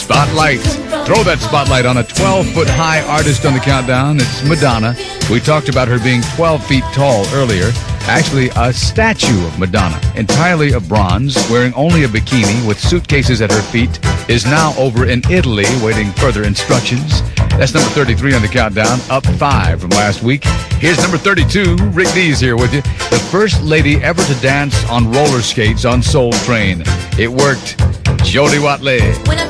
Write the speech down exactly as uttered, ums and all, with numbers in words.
Spotlight. Throw that spotlight on a twelve-foot-high artist on the countdown. It's Madonna. We talked about her being twelve feet tall earlier. Actually, a statue of Madonna, entirely of bronze, wearing only a bikini with suitcases at her feet, is now over in Italy waiting further instructions. That's number thirty-three on the countdown, up five from last week. Here's number thirty-two. Rick Dees here with you. The first lady ever to dance on roller skates on Soul Train. It worked. Jody Watley.